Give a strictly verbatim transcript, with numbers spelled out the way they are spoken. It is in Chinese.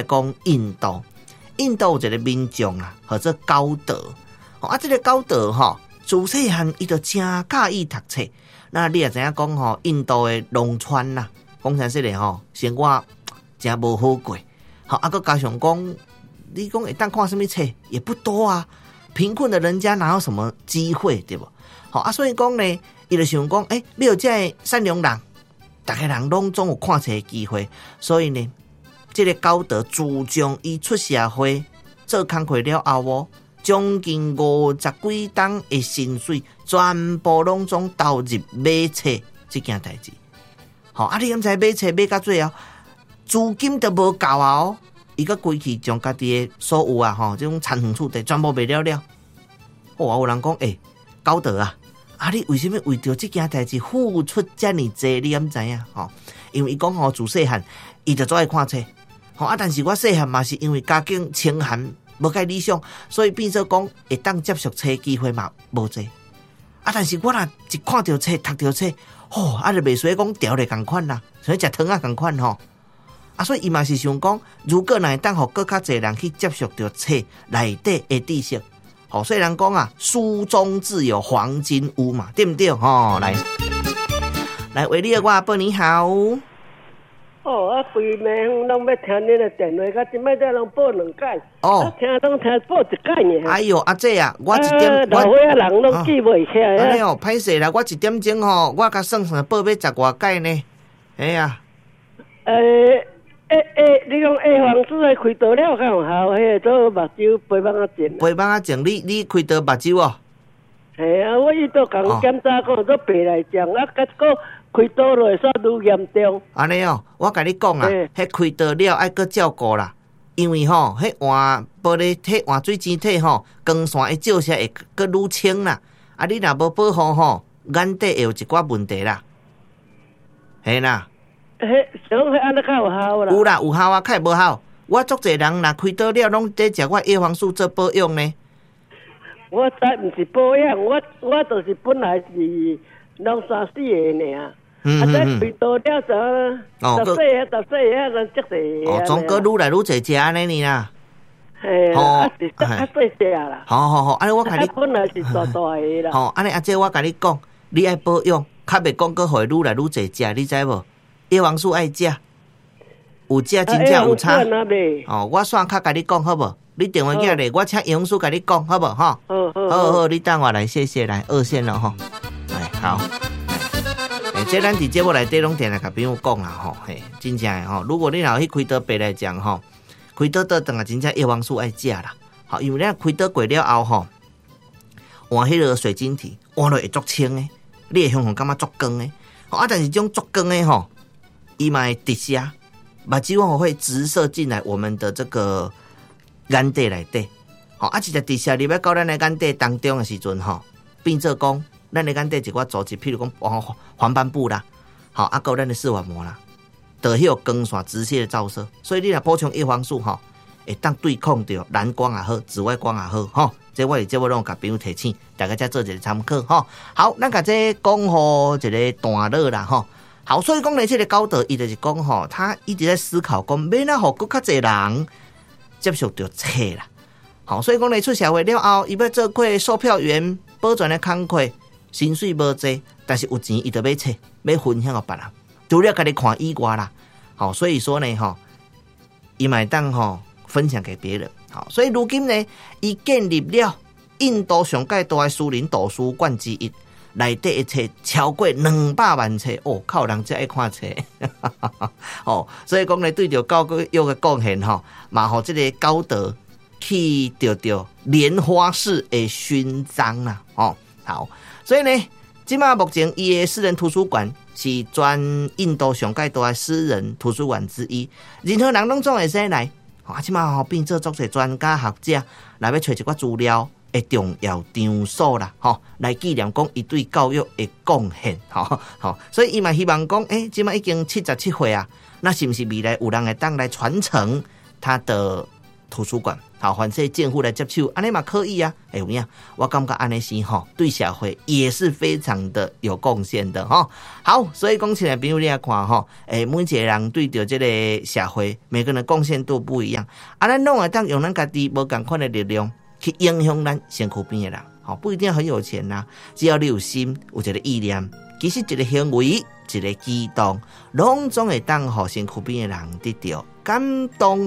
讲印度，印度有一个民众啊，叫做高德。啊，这个高德吼，自细汉伊就真喜意读册。那你也知影讲吼，印度的农村呐，讲真实的吼，生活真无好过。好，啊，佮加上讲，你讲会当看什么册也不多啊。贫困的人家哪有什么机会，对不？好啊，所以讲呢，伊就想讲，诶、欸，你有这善良人，大家人拢总有看册的机会，所以呢，这个高德自从伊出社会做工课了后哦。将近五十几档的薪水，全部拢总投入买册这件代志。好，啊，你敢知买册买到最后，资金都无够啊！哦，伊个规气将家己的所有啊，吼，这种残垣处地全部卖了了。哇，有人讲，诶、欸，高德啊，啊，你为什么为着这件代志付出这么多？你敢知影？吼，因为伊讲吼，自细汉伊就做爱看册。好啊，但是我细汉嘛是因为家境清寒。无介理想，所以变做讲会当接触册机会嘛无济。啊，但是我若一看到册、读到册，吼、哦，啊就袂使讲调咧共款啦，像食汤啊共款吼。啊，所以伊嘛是想讲，如果若会当互更较侪人去接触到册内底的知识，吼、哦，所以人讲啊，书中自有黄金屋嘛，对不对？吼、哦，来，来，维利尔我阿伯你好。 哦，啊，规暝拢要听恁的电话，甲即摆才拢报两届。哦，啊、听拢听报一届尔。 哎哟，阿姐啊，我一点、啊、 老岁仔人拢记袂起来。 哎哟，歹势啦，我一点钟吼，我甲算算报要十外届呢。哎呀， 诶诶诶，你讲下房子的开刀了较有效，迄个做目睭陪帮啊整。 陪帮啊整，你你开刀目睭哦？ 系啊，我伊都共检查过，都白来讲，啊，结果。开刀落煞愈严重。安尼哦，我甲你讲啊，迄开刀了爱搁照顾啦，因为吼，迄换玻璃体、换水晶体吼，光线一照射会搁愈清啦。啊，你若无保护吼，眼底会有一寡问题啦。嘿啦。 迄想迄安尼较有效啦。 有啦，有效啊，较无效。我足侪人若开刀了，拢在食我叶黄素做保养呢。 我才毋是保养，我我就是本来是。拢三四个尔，嗯、啊！再开刀了就十岁啊，十岁啊，人足侪。 哦，总个愈来愈侪食安尼啦。 系啊，是较细细啦。 好好好，安尼我甲你。 本来是大大个啦。 好，安尼阿姐我甲你讲，你爱保养，较袂讲个互愈来愈侪食，你知无？叶黄素爱食，有食真正有差。哦，我线较甲你讲好无？你电话寄来，我请叶黄素甲你讲好无？哈。好好好好，你等我来，谢谢来二线了哈。好，诶，这咱伫节目内底拢定来甲朋友讲啦吼，嘿，真正诶吼，如果你若去开刀白来讲吼，开刀倒等下真正叶黄素爱食啦，好，因为咱开刀过了后吼，换迄个水晶体，换落会足清诶，你会向向感觉足光诶，啊，但是这种足光诶吼，伊嘛会直射，目睭吼会直射进来我们的这个眼底内底，好，啊，一直直射入来到咱诶眼底当中诶时阵吼，变做讲。咱的眼底一寡组织，譬如讲黄黄斑部啦，好啊，够咱的视网膜啦，都有光线直接的照射，所以你若补充叶黄素吼，会当对抗到蓝光也好，紫外光也好，吼，这我哋这我拢甲朋友提醒，大家再做一个参考吼。好，咱甲这讲好一个段落啦吼。好，所以讲呢，这个高德伊就是讲吼，他一直在思考讲，要哪互更较侪人接触到册啦。好，所以讲呢，出社会了后，伊要做过售票员、保全的工课。薪水无济，但是有钱伊就买册，要分享给别人，除了家己看以外啦，好，所以说呢，吼，伊买当吼分享给别人，好，所以如今呢，伊建立了印度上界大的私人图书馆之一，内底的册超过两百万册，哦，靠人才爱看册，哦，所以讲呢，对着教育的贡献吼，嘛互这个高德去得到莲花式的勋章啦，哦，好。所以呢，现在目前伊的私人图书馆是全印度上界大的私人图书馆之一，任何人拢总会使来。啊，现在吼变做足侪专家学者来要找一寡资料的重要场所啦，吼，来纪念讲伊对教育的贡献，吼，吼。所以伊嘛希望讲，诶、欸，现在已经七十七岁啊，那是不是未来有人会当来传承他的图书馆？ 好，反正政府来接手，安尼嘛可以啊。哎，有影，我感觉安尼是吼，对社会也是非常的有贡献的哈。好，所以讲起来，比如你来看吼，哎，每一个人对着这个社会，每个人贡献都不一样。啊，咱拢会当用咱家己无共款的力量去影响咱身躯边的人。好，不一定很有钱呐，只要你有心，有一个意念，其实一个行为，一个举动，拢总会当互身躯边的人得到感动